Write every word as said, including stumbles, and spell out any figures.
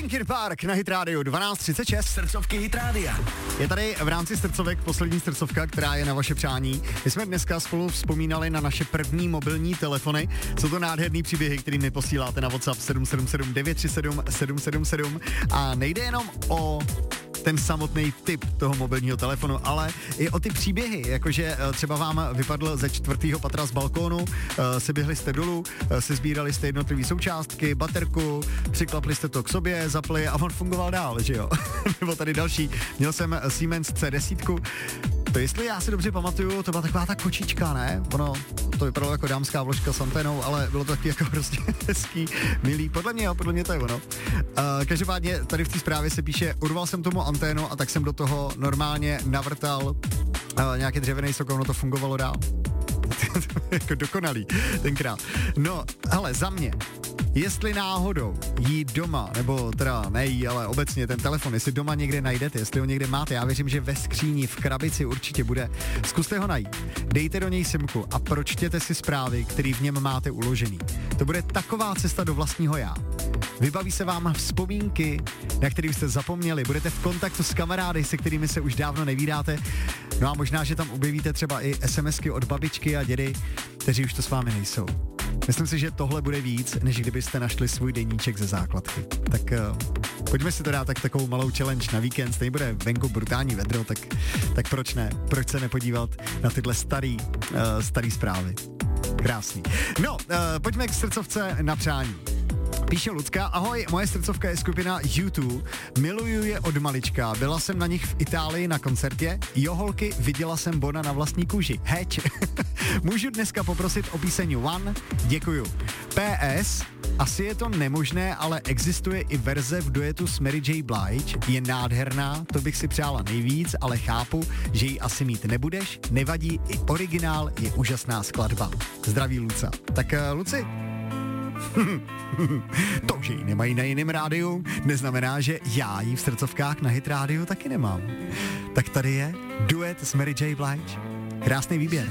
Linkin Park na Hit Radio dvanáct třicet šest. Srdcovky Hit Rádia. Je tady v rámci srdcovek poslední srdcovka, která je na vaše přání. My jsme dneska spolu vzpomínali na naše první mobilní telefony. Jsou to nádherný příběhy, který mi posíláte na WhatsApp sedm sedm sedm devět tři sedm sedm sedm sedm. A nejde jenom o ten samotný typ toho mobilního telefonu, ale i o ty příběhy, jakože třeba vám vypadl ze čtvrtého patra z balkónu, si běhli jste dolů, si sbírali jste jednotlivé součástky, baterku, přiklapli jste to k sobě, zapli a on fungoval dál, že jo? Nebo tady další, měl jsem Siemens C deset, to jestli já si dobře pamatuju, to byla taková ta kočička, ne? Ono, to vypadalo jako dámská vložka s anténou, ale bylo to taky jako prostě hezký, milý, podle mě jo, podle mě to je ono. Uh, každopádně tady v té zprávě se píše, urval jsem tomu anténu a tak jsem do toho normálně navrtal uh, nějaký dřevěný sok, ono to fungovalo dál. Jako dokonalý tenkrát. No, hele, za mě, jestli náhodou jí doma, nebo teda nejí, ale obecně ten telefon, jestli doma někde najdete, jestli ho někde máte, já věřím, že ve skříni, v krabici určitě bude, zkuste ho najít, dejte do něj simku a pročtěte si zprávy, které v něm máte uložený. To bude taková cesta do vlastního já. Vybaví se vám vzpomínky, na které jste zapomněli, budete v kontaktu s kamarády, se kterými se už dávno nevídáte, no a možná, že tam objevíte třeba i SMSky od babičky a dědy, kteří už to s vámi nejsou. Myslím si, že tohle bude víc, než kdybyste našli svůj deníček ze základky. Tak uh, pojďme si to dát tak takovou malou challenge na víkend, stejně bude venku brutální vedro, tak, tak proč ne? Proč se nepodívat na tyhle starý, uh, starý zprávy? Krásný. No, uh, pojďme k srdcovce na přání. Píše Lucka, ahoj, moje srdcovka je skupina U dva, miluju je od malička, byla jsem na nich v Itálii na koncertě, jo holky, viděla jsem Bona na vlastní kůži, heč. Můžu dneska poprosit o píseň One, děkuju. P S, asi je to nemožné, ale existuje i verze v duetu s Mary J. Blige, je nádherná, to bych si přála nejvíc, ale chápu, že ji asi mít nebudeš, nevadí, i originál je úžasná skladba. Zdraví Luca. Tak uh, Luci, to, že ji nemají na jiném rádiu, neznamená, že já ji v srdcovkách na Hit rádiu taky nemám. Tak tady je duet s Mary J. Blige. Krásný výběr.